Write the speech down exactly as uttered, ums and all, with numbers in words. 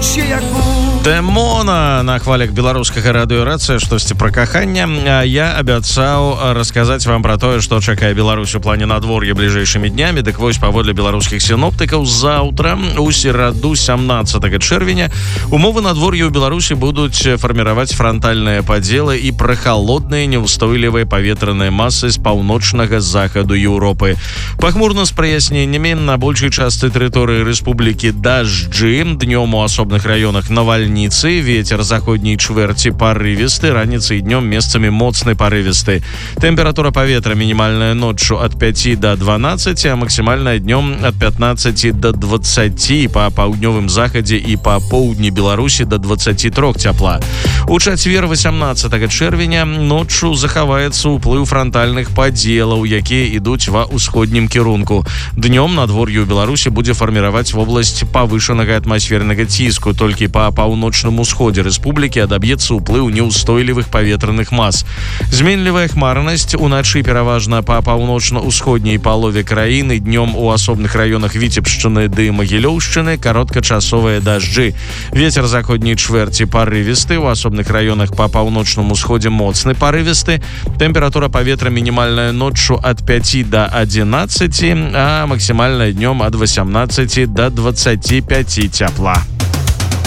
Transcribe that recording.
ночі яку. Дэмона на хвалях беларускага радыёрацыя, штосьці пра каханне. Я абяцаў расказаць вам пра тое, што чакае Беларусь у плане надвор'я бліжэйшымі днямі. Дык вось, паводле беларускіх сіноптыкаў, заўтра у сераду сямнаццатага чэрвеня умовы надвор'я ў Беларусі будуць фарміраваць франтальныя падзелы і прахалодныя неўстойлівыя паветраныя масы з паўночнага захаду Еўропы. Пахмурна з праясненнямі на большай частцы тэрыторыі рэспублікі дажджы, днём у асобных раёнах навальніцы. Ветер заходняй чвэрці парывісты, раніцай і днём месцамі моцны парывісты. Тэмпература паветра мінімальная ноччу ад пяці да дванаццаці, а максімальная днём ад пятнаццаці да дваццаці, па паўднёвым захадзе і па поўдні Беларусі да дваццаці трох цяпла. У чацвер васямнаццатага чэрвеня ноччу захаваецца ўплыў франтальных падзелаў, якія ідуць ва ўсходнім кірунку. Днём надвор'е ў Беларусі будзе фарміраваць вобласць павышанага атмасфернага ціску, толькі па паўночным паўночным усходзе рэспублікі адаб'ецца ўплыў неўстойлівых паветраных мас. Зменлівая хмарнасць уначы пераважна па паўночна-усходняй палове краіны, днём у асобных раёнах Віцебшчыны ды Магілёўшчыны кароткачасовыя дажджы. Вецер заходняй чвэрці парывісты, у асобных раёнах па паўночным усходзе моцны парывісты. Тэмпература паветра мінімальная ноччу ад пяці да адзінаццаці, а максімальная днём ад васямнаццаці да дваццаці пяці цяпла.